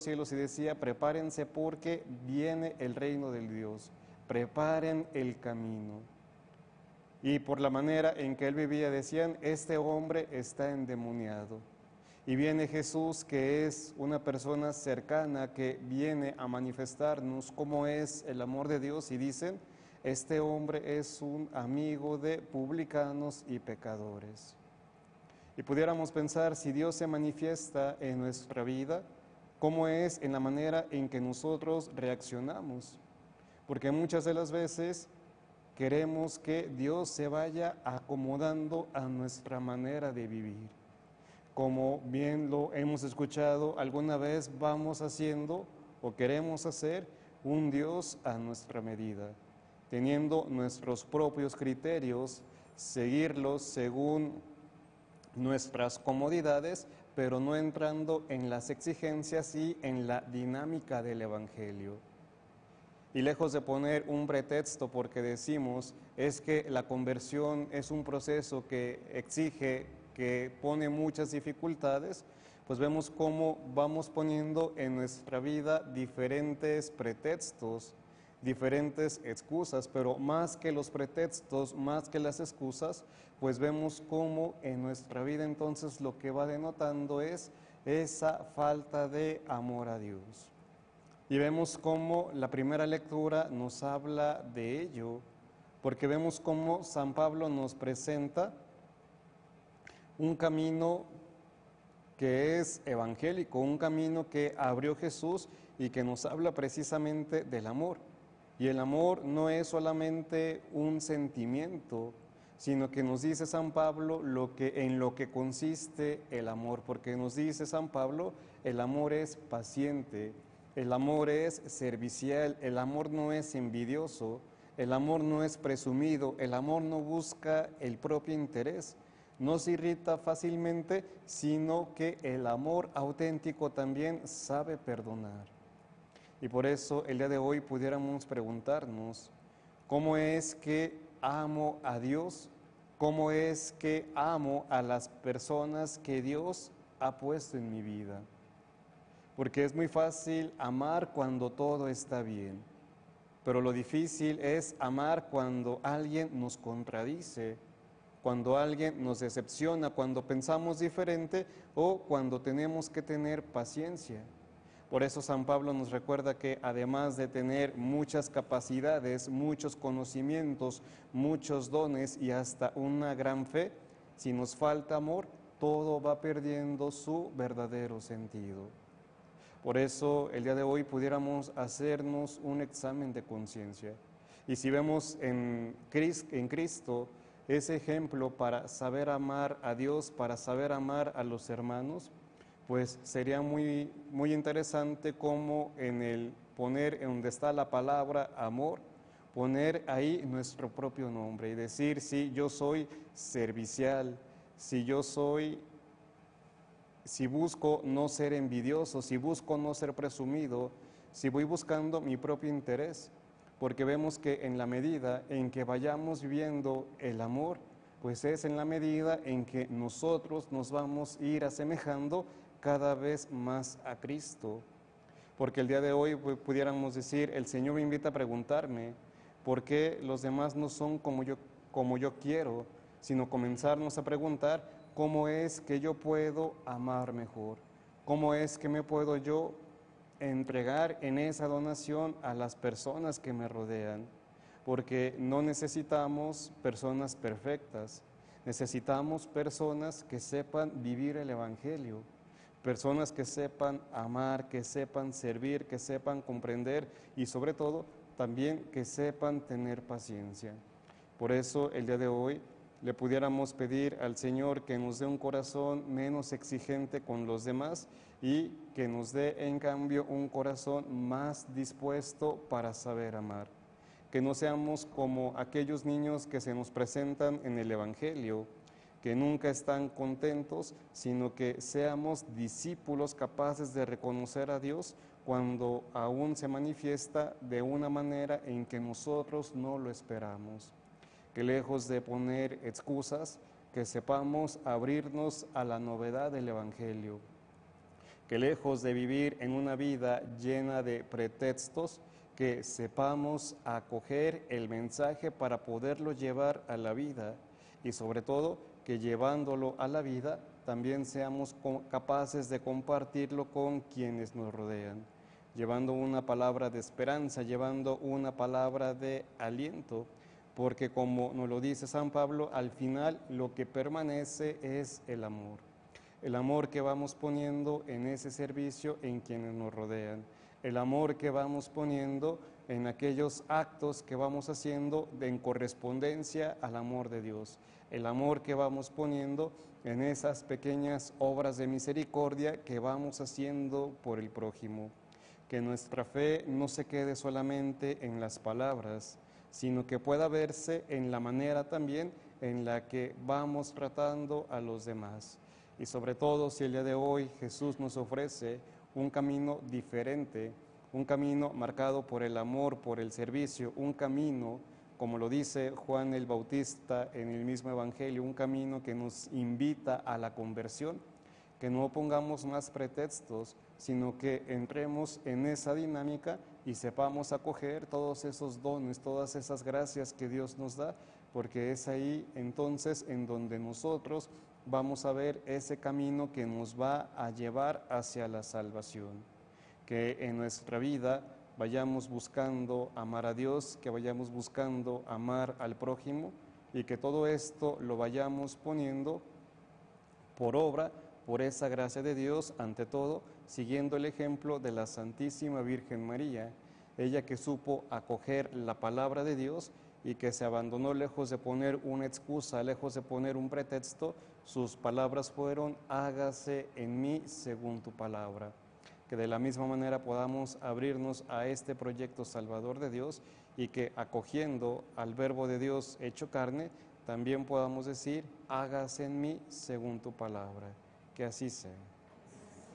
cielos y decía, prepárense porque viene el reino del Dios, preparen el camino. Y por la manera en que él vivía decían, este hombre está endemoniado. Y viene Jesús, que es una persona cercana, que viene a manifestarnos cómo es el amor de Dios, y dicen, este hombre es un amigo de publicanos y pecadores. Y pudiéramos pensar, si Dios se manifiesta en nuestra vida, ¿cómo es en la manera en que nosotros reaccionamos? Porque muchas de las veces queremos que Dios se vaya acomodando a nuestra manera de vivir. Como bien lo hemos escuchado, alguna vez vamos haciendo o queremos hacer un Dios a nuestra medida, teniendo nuestros propios criterios, seguirlos según nuestras comodidades, pero no entrando en las exigencias y en la dinámica del Evangelio. Y lejos de poner un pretexto porque decimos es que la conversión es un proceso que exige, que pone muchas dificultades, pues vemos cómo vamos poniendo en nuestra vida diferentes pretextos, diferentes excusas, pero más que los pretextos, más que las excusas, pues vemos cómo en nuestra vida entonces lo que va denotando es esa falta de amor a Dios. Y vemos cómo la primera lectura nos habla de ello, porque vemos cómo San Pablo nos presenta un camino que es evangélico, un camino que abrió Jesús y que nos habla precisamente del amor. Y el amor no es solamente un sentimiento, sino que nos dice San Pablo en lo que consiste el amor, porque nos dice San Pablo, el amor es paciente, el amor es servicial, el amor no es envidioso, el amor no es presumido, el amor no busca el propio interés, no se irrita fácilmente, sino que el amor auténtico también sabe perdonar. Y por eso el día de hoy pudiéramos preguntarnos, ¿cómo es que amo a Dios? ¿Cómo es que amo a las personas que Dios ha puesto en mi vida? Porque es muy fácil amar cuando todo está bien, pero lo difícil es amar cuando alguien nos contradice, cuando alguien nos decepciona, cuando pensamos diferente o cuando tenemos que tener paciencia. Por eso San Pablo nos recuerda que además de tener muchas capacidades, muchos conocimientos, muchos dones y hasta una gran fe, si nos falta amor, todo va perdiendo su verdadero sentido. Por eso el día de hoy pudiéramos hacernos un examen de conciencia. Y si vemos en Cristo ese ejemplo para saber amar a Dios, para saber amar a los hermanos, pues sería muy, muy interesante como en el poner en donde está la palabra amor, poner ahí nuestro propio nombre y decir si yo soy servicial, si busco no ser envidioso, si busco no ser presumido, si voy buscando mi propio interés, porque vemos que en la medida en que vayamos viviendo el amor, pues es en la medida en que nosotros nos vamos a ir asemejando cada vez más a Cristo. Porque el día de hoy pudiéramos decir, el Señor me invita a preguntarme, ¿por qué los demás no son como yo quiero? Sino comenzarnos a preguntar, ¿cómo es que yo puedo amar mejor? ¿Cómo es que me puedo yo entregar en esa donación a las personas que me rodean? Porque no necesitamos personas perfectas, necesitamos personas que sepan vivir el Evangelio, personas que sepan amar, que sepan servir, que sepan comprender y sobre todo también que sepan tener paciencia. Por eso el día de hoy le pudiéramos pedir al Señor que nos dé un corazón menos exigente con los demás y que nos dé en cambio un corazón más dispuesto para saber amar. Que no seamos como aquellos niños que se nos presentan en el Evangelio, que nunca están contentos, sino que seamos discípulos capaces de reconocer a Dios cuando aún se manifiesta de una manera en que nosotros no lo esperamos. Que lejos de poner excusas, que sepamos abrirnos a la novedad del Evangelio. que lejos de vivir en una vida llena de pretextos, que sepamos acoger el mensaje para poderlo llevar a la vida y sobre todo que llevándolo a la vida también seamos capaces de compartirlo con quienes nos rodean, llevando una palabra de esperanza, llevando una palabra de aliento, porque como nos lo dice San Pablo, al final lo que permanece es el amor que vamos poniendo en ese servicio en quienes nos rodean, el amor que vamos poniendo en aquellos actos que vamos haciendo en correspondencia al amor de Dios, el amor que vamos poniendo en esas pequeñas obras de misericordia que vamos haciendo por el prójimo. Que nuestra fe no se quede solamente en las palabras, sino que pueda verse en la manera también en la que vamos tratando a los demás. Y sobre todo si el día de hoy Jesús nos ofrece un camino diferente, un camino marcado por el amor, por el servicio, un camino, como lo dice Juan el Bautista en el mismo Evangelio, un camino que nos invita a la conversión, que no pongamos más pretextos, sino que entremos en esa dinámica y sepamos acoger todos esos dones, todas esas gracias que Dios nos da, porque es ahí entonces en donde nosotros vamos a ver ese camino que nos va a llevar hacia la salvación. Que en nuestra vida vayamos buscando amar a Dios, que vayamos buscando amar al prójimo y que todo esto lo vayamos poniendo por obra, por esa gracia de Dios, ante todo, siguiendo el ejemplo de la Santísima Virgen María, ella que supo acoger la palabra de Dios y que se abandonó lejos de poner una excusa, lejos de poner un pretexto, sus palabras fueron: hágase en mí según tu palabra. Que de la misma manera podamos abrirnos a este proyecto salvador de Dios y que acogiendo al Verbo de Dios hecho carne, también podamos decir: hágase en mí según tu palabra. Que así sea.